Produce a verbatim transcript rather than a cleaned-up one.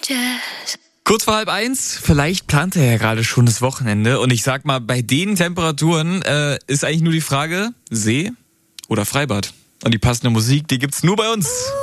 Kurz vor halb eins, vielleicht plant er ja gerade schon das Wochenende. Und ich sag mal, bei den Temperaturen äh, ist eigentlich nur die Frage, See oder Freibad. Und die passende Musik, die gibt's nur bei uns.